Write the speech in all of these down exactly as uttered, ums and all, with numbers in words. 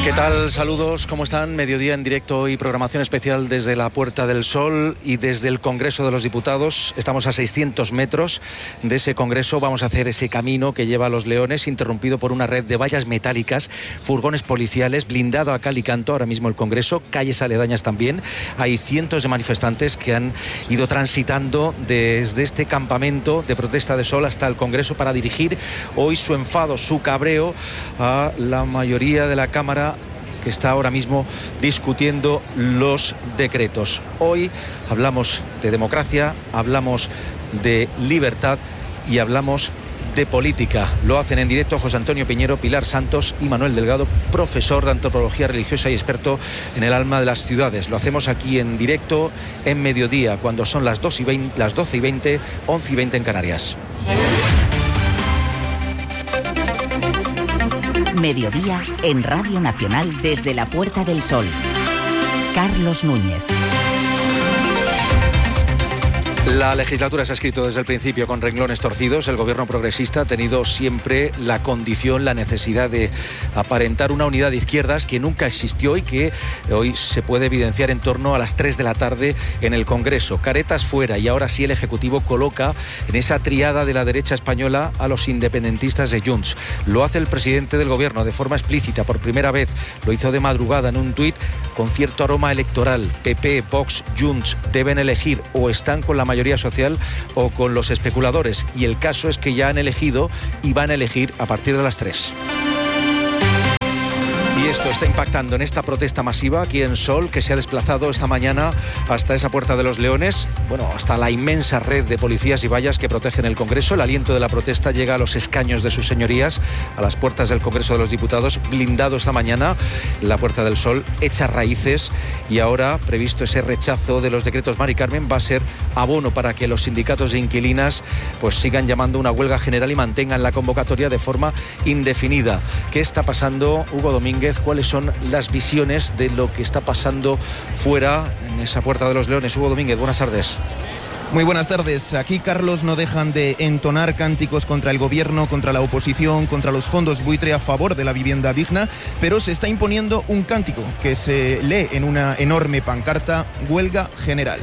¿Qué tal? Saludos, ¿cómo están? Mediodía en directo y programación especial desde la Puerta del Sol y desde el Congreso de los Diputados. Estamos a seiscientos metros de ese Congreso. Vamos a hacer ese camino que lleva a Los Leones, interrumpido por una red de vallas metálicas, furgones policiales, blindado a cal y canto ahora mismo el Congreso, calles aledañas también. Hay cientos de manifestantes que han ido transitando desde este campamento de protesta de sol hasta el Congreso para dirigir hoy su enfado, su cabreo a la mayoría de la Cámara, que está ahora mismo discutiendo los decretos. Hoy hablamos de democracia, hablamos de libertad y hablamos de política. Lo hacen en directo José Antonio Piñero, Pilar Santos y Manuel Delgado, profesor de antropología religiosa y experto en el alma de las ciudades. Lo hacemos aquí en directo en mediodía, cuando son las dos y veinte, las doce y veinte, once y veinte en Canarias. Mediodía en Radio Nacional desde la Puerta del Sol. Carlos Núñez. La legislatura se ha escrito desde el principio con renglones torcidos. El gobierno progresista ha tenido siempre la condición, la necesidad de aparentar una unidad de izquierdas que nunca existió y que hoy se puede evidenciar en torno a las tres de la tarde en el Congreso. Caretas fuera, y ahora sí el Ejecutivo coloca en esa triada de la derecha española a los independentistas de Junts. Lo hace el presidente del gobierno de forma explícita, por primera vez. Lo hizo de madrugada en un tuit con cierto aroma electoral. P P, Vox, Junts deben elegir, o están con la mayoría social o con los especuladores, y el caso es que ya han elegido y van a elegir a partir de las tres. Y esto está impactando en esta protesta masiva aquí en Sol, que se ha desplazado esta mañana hasta esa Puerta de los Leones, bueno, hasta la inmensa red de policías y vallas que protegen el Congreso. El aliento de la protesta llega a los escaños de sus señorías, a las puertas del Congreso de los Diputados, blindado esta mañana. La Puerta del Sol echa raíces, y ahora, previsto ese rechazo de los decretos Mari Carmen, va a ser abono para que los sindicatos de inquilinas pues sigan llamando una huelga general y mantengan la convocatoria de forma indefinida. ¿Qué está pasando, Hugo Domínguez? ¿Cuáles son las visiones de lo que está pasando fuera en esa Puerta de los Leones? Hugo Domínguez, buenas tardes. Muy buenas tardes. Aquí, Carlos, no dejan de entonar cánticos contra el gobierno, contra la oposición, contra los fondos buitre a favor de la vivienda digna, pero se está imponiendo un cántico que se lee en una enorme pancarta: huelga general.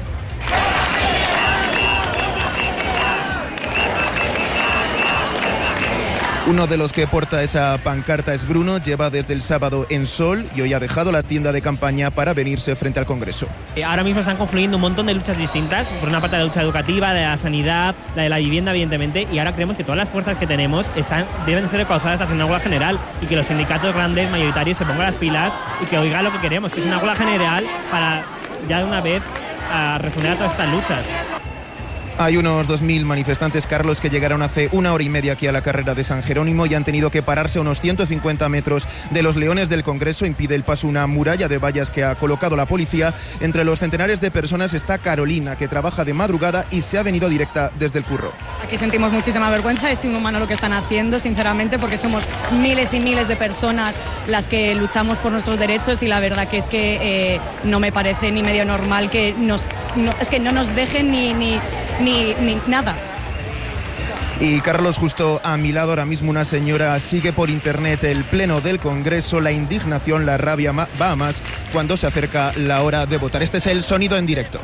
Uno de los que porta esa pancarta es Bruno. Lleva desde el sábado en Sol y hoy ha dejado la tienda de campaña para venirse frente al Congreso. Ahora mismo están confluyendo un montón de luchas distintas. Por una parte, la lucha educativa, de la sanidad, la de la vivienda, evidentemente, y ahora creemos que todas las fuerzas que tenemos están, deben ser encauzadas hacia una huelga general, y que los sindicatos grandes, mayoritarios, se pongan las pilas y que oigan lo que queremos, que es una huelga general para ya de una vez a responder a todas estas luchas. Hay unos dos mil manifestantes, Carlos, que llegaron hace una hora y media aquí a la carrera de San Jerónimo y han tenido que pararse a unos ciento cincuenta metros de los Leones del Congreso. Impide el paso una muralla de vallas que ha colocado la policía. Entre los centenares de personas está Carolina, que trabaja de madrugada y se ha venido directa desde el curro. Aquí sentimos muchísima vergüenza, es inhumano lo que están haciendo, sinceramente, porque somos miles y miles de personas las que luchamos por nuestros derechos, y la verdad que es que eh, no me parece ni medio normal que nos, no, es que no nos dejen ni, ni, ni, ni nada. Y Carlos, justo a mi lado ahora mismo una señora sigue por internet el pleno del Congreso. La indignación, la rabia va a más cuando se acerca la hora de votar. Este es el sonido en directo.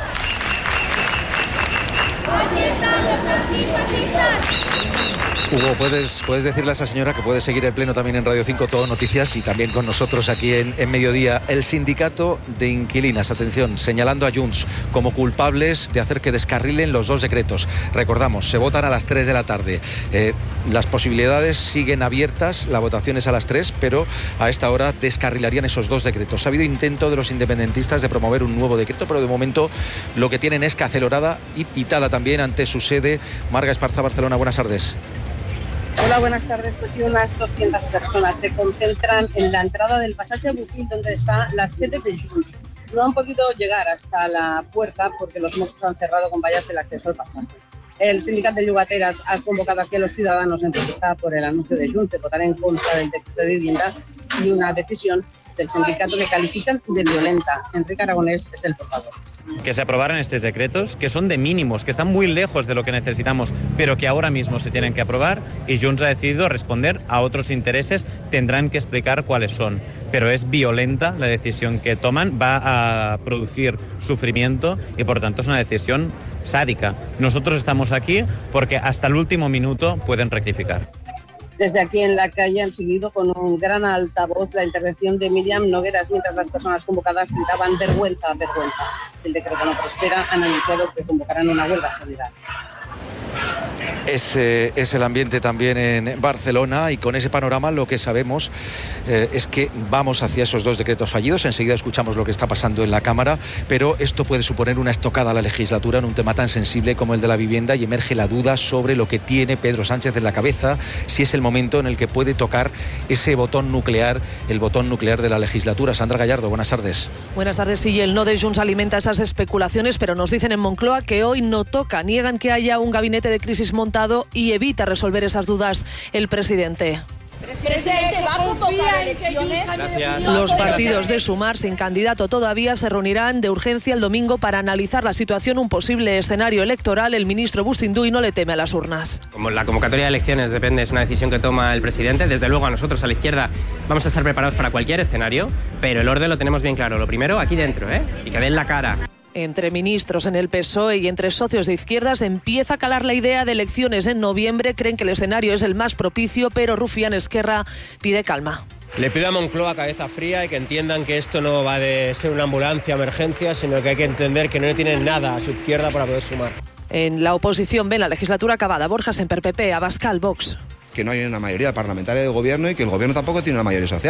¡Aquí están los antifascistas! Hugo, ¿puedes, puedes decirle a esa señora que puede seguir el pleno también en Radio cinco, Todo Noticias, y también con nosotros aquí en, en Mediodía? El sindicato de inquilinas, atención, señalando a Junts como culpables de hacer que descarrilen los dos decretos. Recordamos, se votan a las tres de la tarde. Eh, las posibilidades siguen abiertas, la votación es a las tres, pero a esta hora descarrilarían esos dos decretos. Ha habido intento de los independentistas de promover un nuevo decreto, pero de momento lo que tienen es cacelorada y pitada también ante su sede. Marga Esparza, Barcelona, buenas tardes. Hola, buenas tardes. Pues sí, unas doscientas personas se concentran en la entrada del Passatge Bufín, donde está la sede de Junts. No han podido llegar hasta la puerta porque los Mossos han cerrado con vallas el acceso al pasaje. El sindicato de Llogateras ha convocado aquí a los ciudadanos en protesta por el anuncio de Junts de votar en contra del decreto de vivienda, y una decisión del sindicato que califican de violenta. Enrique Aragonés es el portavoz. Que se aprobaran estos decretos, que son de mínimos, que están muy lejos de lo que necesitamos, pero que ahora mismo se tienen que aprobar, y Junts ha decidido responder a otros intereses, tendrán que explicar cuáles son. Pero es violenta la decisión que toman, va a producir sufrimiento y por tanto es una decisión sádica. Nosotros estamos aquí porque hasta el último minuto pueden rectificar. Desde aquí en la calle han seguido con un gran altavoz la intervención de Míriam Nogueras, mientras las personas convocadas gritaban vergüenza, vergüenza. Si el decreto no prospera, han anunciado que convocarán una huelga general. Es, eh, es el ambiente también en Barcelona, y con ese panorama lo que sabemos eh, es que vamos hacia esos dos decretos fallidos. Enseguida escuchamos lo que está pasando en la Cámara, pero esto puede suponer una estocada a la legislatura en un tema tan sensible como el de la vivienda, y emerge la duda sobre lo que tiene Pedro Sánchez en la cabeza, si es el momento en el que puede tocar ese botón nuclear, el botón nuclear de la legislatura. Sandra Gallardo, buenas tardes. Buenas tardes. Sí, el no de Junts alimenta esas especulaciones, pero nos dicen en Moncloa que hoy no toca. Niegan que haya un gabinete de crisis montado y evita resolver esas dudas el presidente. Presidente, ¿va a convocar elecciones? Gracias. Los partidos de Sumar, sin candidato todavía, se reunirán de urgencia el domingo para analizar la situación, un posible escenario electoral. El ministro Bustinduy no le teme a las urnas. Como la convocatoria de elecciones depende, es una decisión que toma el presidente. Desde luego, a nosotros, a la izquierda, vamos a estar preparados para cualquier escenario, pero el orden lo tenemos bien claro. Lo primero, aquí dentro, ¿eh? Y que den la cara. Entre ministros en el P S O E y entre socios de izquierdas empieza a calar la idea de elecciones en noviembre. Creen que el escenario es el más propicio, pero Rufián Esquerra pide calma. Le pido a Moncloa cabeza fría y que entiendan que esto no va de ser una ambulancia, emergencia, sino que hay que entender que no tienen nada a su izquierda para poder sumar. En la oposición ven la legislatura acabada. Borja Semper, P P, Abascal, Vox. Que no hay una mayoría parlamentaria de gobierno y que el gobierno tampoco tiene una mayoría social.